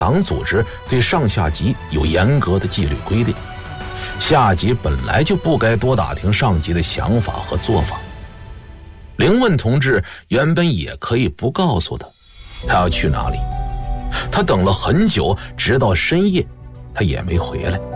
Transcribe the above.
党组织对上下级有严格的纪律规定，下级本来就不该多打听上级的想法和做法。凌问同志原本也可以不告诉他要去哪里，他等了很久，直到深夜他也没回来。